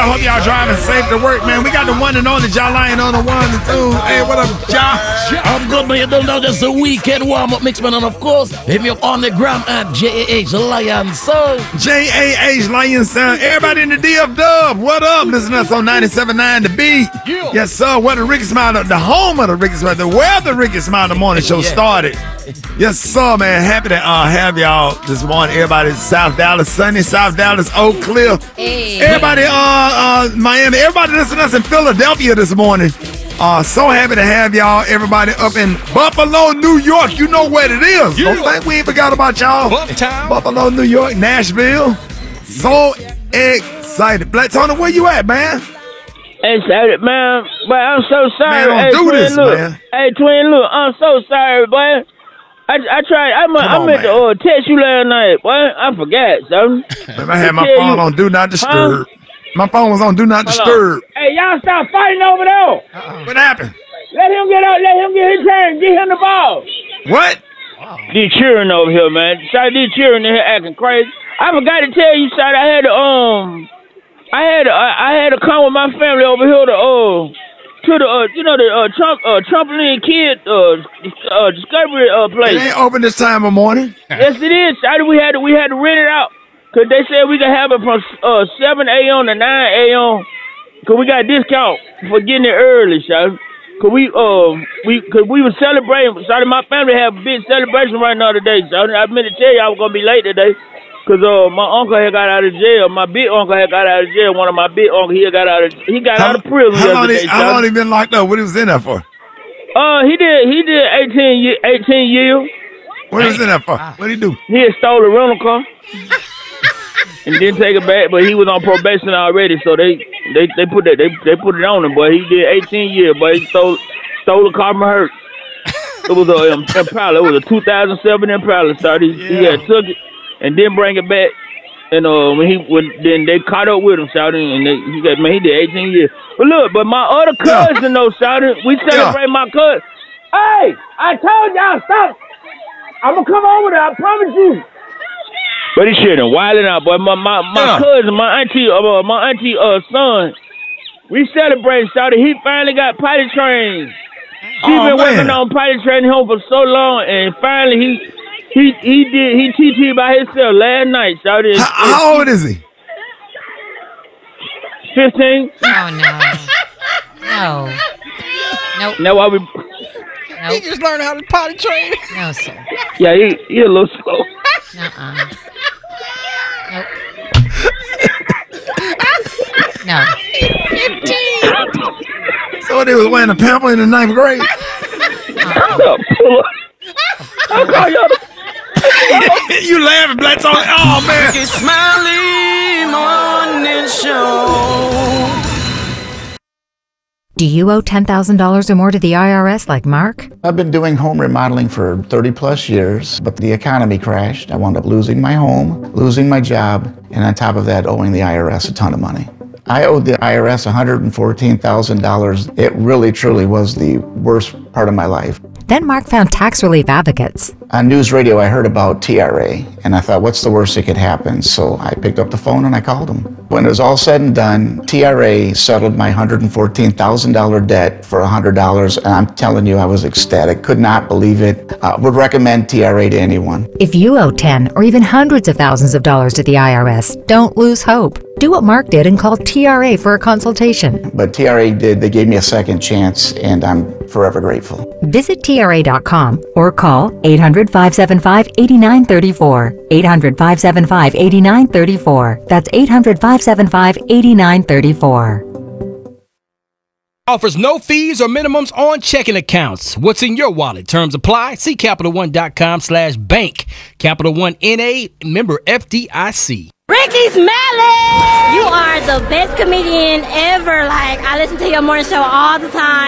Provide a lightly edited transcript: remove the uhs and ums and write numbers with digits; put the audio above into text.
y'all. Hope y'all driving safe to work, man. We got the one and only Jah Lion on the one and two. Hey, what up, Jah? I'm good, man. You don't know this is a weekend warm-up mix, man. And of course, hit me up on the gram at JAH Lion Sound. JAH Lion Sound. Everybody in the DF Dub, what up? Listen to us on 97.9 The Beat. Yeah. Yes, sir. Where the Ricky Smile, the home of the Ricky Smile, where the Ricky Smile the morning show started. Yes, sir, man. Happy to have y'all this morning. Everybody, South Dallas, sunny South Dallas, Oak Cliff. Hey. Everybody, Miami. Everybody listening to us in Philadelphia this morning. So happy to have y'all. Everybody up in Buffalo, New York. You know what it is. Yeah. Don't think we ain't forgot about y'all. Bufftown. Buffalo, New York, Nashville. So excited. Black Tony, where you at, man? Excited, man. But I'm so sorry. Man, don't do Twin, this, look. man. Hey, Twin, look. I'm so sorry, boy. I tried. I meant to text you last night, boy. I forgot, son. Man, I had my phone on Do Not Disturb. My phone was on Do Not Disturb. Hey, y'all stop fighting over there. What happened? Let him get out. Let him get his turn. Get him the ball. What? They cheering over here, man. Sorry, they cheering in here acting crazy. I forgot to tell you, sorry. I had to come with my family over here to the trampoline kid discovery place. It ain't open this time of morning. Yes, it is. Sorry, we had to rent it out because they said we could have it from 7 a.m. to 9 a.m. Because we got a discount for getting it early, sorry. Cause we were celebrating. Sorry, my family have a big celebration right now today. Sorry, I meant to tell you I was gonna be late today. Cause my uncle had got out of jail. My big uncle had got out of jail. One of my big uncles, he got out of prison yesterday. How long he been locked up? What he was in there for? He did 18 years. What he was in there for? What did he do? He had stole a rental car and didn't take it back, but he was on probation already, so they put it on him. But he did 18 years, but he stole a car from her. It was a Impala. It was a 2007 Impala. So he had took it and didn't bring it back. And then they caught up with him, shouting, and he did 18 years. But my other cousin though, shouting, we celebrate my cousin. Hey, I told y'all stop. I'm gonna come over there. I promise you. But he shouldn't wilding out, boy. My cousin, my auntie son, we celebrated, shouting. He finally got potty trained. He's been working on potty training home for so long, and finally he TT by himself last night. Shouted. How old is he? 15. Oh, no. Nope. Now why we? Nope. He just learned how to potty train. No, sir. Yeah, he a little slow. Nuh-uh. Nope. No. So they was wearing a pamper in the 9th grade? You laughing, Black Tony? Oh, man. Smiley morning show. Do you owe $10,000 or more to the IRS like Mark? I've been doing home remodeling for 30 plus years, but the economy crashed. I wound up losing my home, losing my job, and on top of that, owing the IRS a ton of money. I owed the IRS $114,000. It really, truly was the worst part of my life. Then Mark found tax relief advocates. On news radio, I heard about TRA, and I thought, what's the worst that could happen? So I picked up the phone and I called them. When it was all said and done, TRA settled my $114,000 debt for $100, and I'm telling you, I was ecstatic. Could not believe it. Would recommend TRA to anyone. If you owe 10 or even hundreds of thousands of dollars to the IRS, don't lose hope. Do what Mark did and call TRA for a consultation. But TRA did. They gave me a second chance, and I'm forever grateful. Visit TRA.com or call 800-575-8934. 800-575-8934. That's 800-575-8934. Offers no fees or minimums on checking accounts. What's in your wallet? Terms apply. See CapitalOne.com/bank. Capital One NA, member FDIC. Ricky Smiley! You are the best comedian ever. Like, I listen to your morning show all the time.